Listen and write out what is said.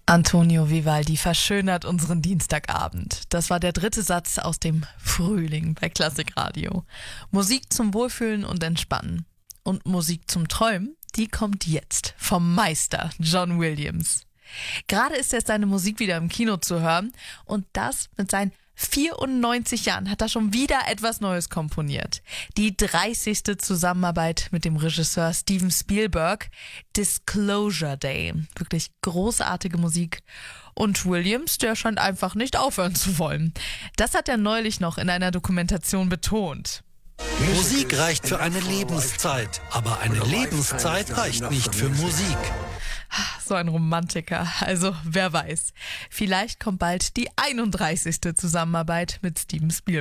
Antonio Vivaldi verschönert unseren Dienstagabend. Das war der dritte Satz aus dem Frühling bei Klassikradio. Musik zum Wohlfühlen und Entspannen. Und Musik zum Träumen, die kommt jetzt vom Meister John Williams. Gerade ist erst seine Musik wieder im Kino zu hören und das mit seinen 94 Jahren hat er schon wieder etwas Neues komponiert. Die 30. Zusammenarbeit mit dem Regisseur Steven Spielberg, Disclosure Day. Wirklich großartige Musik. Und Williams, der scheint einfach nicht aufhören zu wollen. Das hat er neulich noch in einer Dokumentation betont. Musik reicht für eine Lebenszeit, aber eine Lebenszeit reicht nicht für Musik. So ein Romantiker. Also wer weiß. Vielleicht kommt bald die 31. Zusammenarbeit mit Steven Spielberg.